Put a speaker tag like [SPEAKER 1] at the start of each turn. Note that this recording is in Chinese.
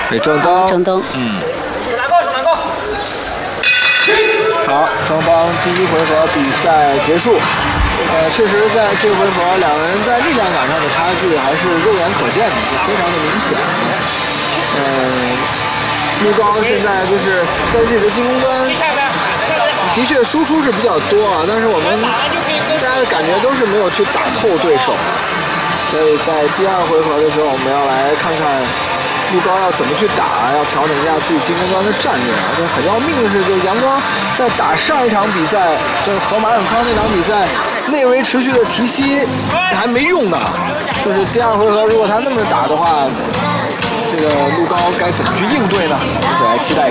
[SPEAKER 1] 被正蹬。
[SPEAKER 2] 正蹬。
[SPEAKER 1] 好，双方第1回合比赛结束。确实在这回合两个人在力量感上的差距还是肉眼可见的，非常的明显。陆高现在就是在自己的进攻端，的确输出是比较多啊，但是我们大家的感觉都是没有去打透对手，所以在第2回合的时候，我们要来看看陆高要怎么去打，要调整一下自己进攻端的战略啊。这很要命的是，就是阳光在打上一场比赛，就是和马永康那场比赛，内围持续的提膝还没用呢。就是第2回合，如果他那么打的话，这个陆高该怎么去应对呢？我们一起来期待。